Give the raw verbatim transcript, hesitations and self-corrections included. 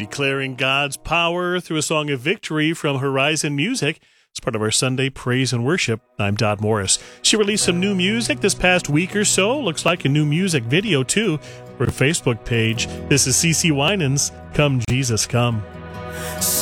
declaring God's power through a song of victory from Horizon Music. It's part of our Sunday praise and worship. I'm Dodd Morris. She released some new music this past week or so. Looks like a new music video, too, for her Facebook page. This is CeCe Winans, Come Jesus Come.